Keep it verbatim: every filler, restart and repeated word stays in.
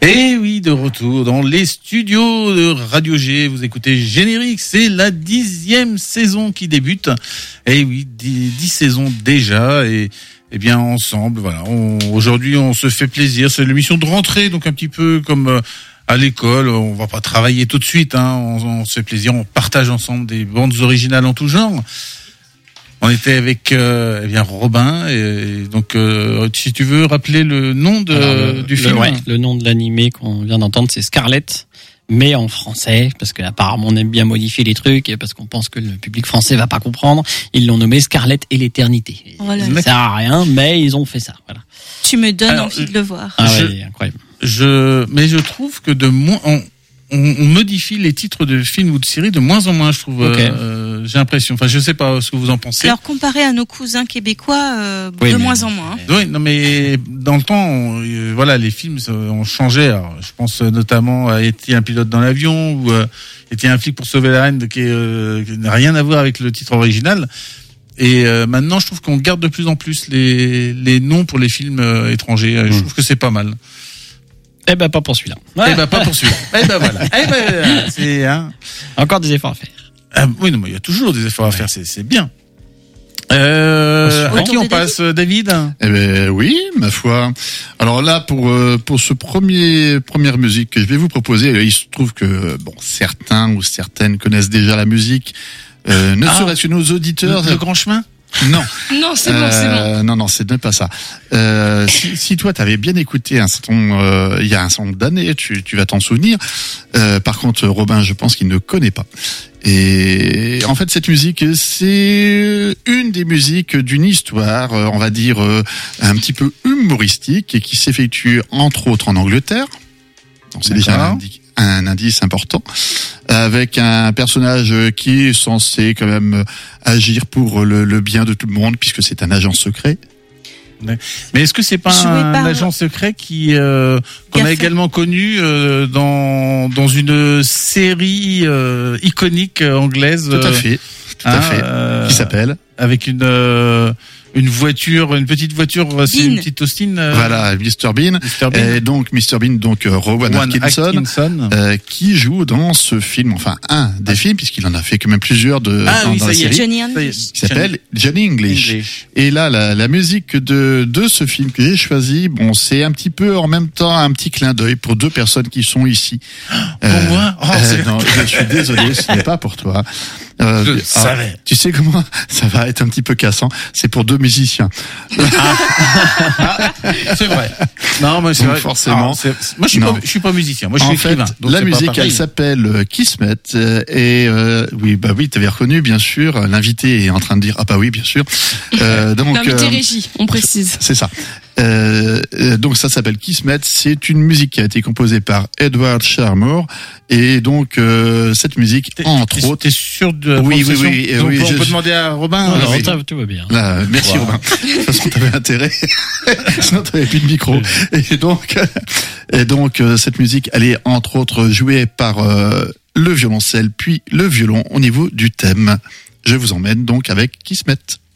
Et oui, de retour dans les studios de Radio G. Vous écoutez Générique, c'est la dixième saison qui débute. Et oui, dix, dix saisons déjà. Et, et bien ensemble, voilà. On, aujourd'hui, on se fait plaisir. C'est l'émission de rentrée, donc un petit peu comme euh, à l'école. On va pas travailler tout de suite. Hein. On, on se fait plaisir. On partage ensemble des bandes originales en tout genre. On était avec euh, eh bien Robin, et donc euh, si tu veux rappeler le nom de, Alors, le, du film. Le, ouais, le nom de l'animé qu'on vient d'entendre, c'est Scarlett, mais en français, parce qu'apparemment on aime bien modifier les trucs, et parce qu'on pense que le public français va pas comprendre, ils l'ont nommé Scarlett et l'éternité. Voilà. Ça sert à rien, mais ils ont fait ça. Voilà. Tu me donnes Alors, envie de le voir. Ah je, ouais, incroyable. Je, mais je trouve que de moins on, on, on modifie les titres de films ou de séries de moins en moins, je trouve. Okay. Euh, j'ai l'impression. Enfin, je sais pas ce que vous en pensez. Alors, comparé à nos cousins québécois, euh, oui, de mais, moins en moins. Mais... Oui, non, mais dans le temps, on, euh, voilà, les films ont changé. Alors, je pense notamment à Était un pilote dans l'avion ou euh, Était un flic pour sauver la reine, qui, euh, qui n'a rien à voir avec le titre original. Et euh, maintenant, je trouve qu'on garde de plus en plus les les noms pour les films euh, étrangers. Mmh. Je trouve que c'est pas mal. Eh ben pas pour celui-là. Ouais. Eh ben pas pour celui-là. Eh ben voilà. Eh ben c'est hein. Encore des efforts à faire. Ah, oui, non, mais il y a toujours des efforts à faire. C'est c'est bien. Euh, à qui on passe, David? Eh ben oui, ma foi. Alors là, pour pour ce premier première musique que je vais vous proposer, il se trouve que bon, certains ou certaines connaissent déjà la musique. Euh, ne ah, serait-ce que nos auditeurs. Le, le Grand Chemin? Non. Non, c'est euh, bon, c'est bon. Non, non, c'est même pas ça. Euh, si, si toi, t'avais bien écouté un certain, euh, il y a un certain nombre d'années, tu, tu vas t'en souvenir. Euh, par contre, Robin, je pense qu'il ne connaît pas. Et en fait, cette musique, c'est une des musiques d'une histoire, on va dire, un petit peu humoristique et qui s'effectue entre autres en Angleterre. Donc, c'est déjà un indice, un indice important. Avec un personnage qui est censé quand même agir pour le, le bien de tout le monde, puisque c'est un agent secret. Mais est-ce que c'est pas un par... agent secret qui euh, qu'on a également connu euh, dans dans une série euh, iconique anglaise? Tout à fait, tout hein, à fait. Euh, qui s'appelle avec une euh, une voiture, une petite voiture, c'est une petite Austin. Euh... Voilà, mister Bean. mister Bean. Et donc mister Bean, donc euh, Rowan Atkinson, Atkinson. Euh, qui joue dans ce film, enfin un des ah. films, puisqu'il en a fait quand même plusieurs de ah, dans, oui, dans la série, Johnny English. qui s'appelle Johnny English. English. Et là, la, la musique de de ce film que j'ai choisi, bon, c'est un petit peu en même temps un petit clin d'œil pour deux personnes qui sont ici. Pour euh, moi, oh, euh, non, je suis désolé, ce n'est pas pour toi. Euh, je ah, savais. Tu sais comment ça va être un petit peu cassant. C'est pour deux musiciens. Ah. Ah, c'est vrai. Non, mais c'est donc vrai. Forcément. Ah, c'est... Moi, je suis non. pas, je suis pas musicien. Moi, je suis en écrivain. Fait, donc la c'est musique, elle s'appelle Kismet. Et euh, oui, bah oui, t'avais reconnu, bien sûr. L'invité est en train de dire ah bah oui, bien sûr. Euh, donc l'invité euh, régie, on précise. C'est ça. Euh, donc ça s'appelle Kismet. C'est une musique qui a été composée par Edward Sharmore. Et donc euh, cette musique, t'es, entre t'es, autres, t'es sûr de la oui, oui, oui, donc, oui. On je, peut demander à Robin. Non, alors, non, tout va bien. Là, merci wow. Robin. De toute façon, t'avais intérêt. Sinon, t'avais plus de micro. Et donc, et donc cette musique, elle est entre autres jouée par euh, le violoncelle puis le violon au niveau du thème. Je vous emmène donc avec Kismet.